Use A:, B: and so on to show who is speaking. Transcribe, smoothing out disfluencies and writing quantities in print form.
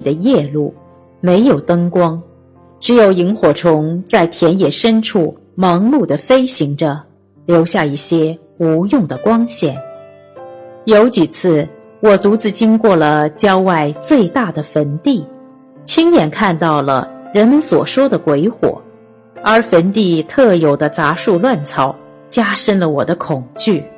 A: 的夜路，没有灯光，只有萤火虫在田野深处忙碌地飞行着，留下一些无用的光线。有几次我独自经过了郊外最大的坟地，亲眼看到了人们所说的鬼火，而坟地特有的杂树乱草加深了我的恐惧。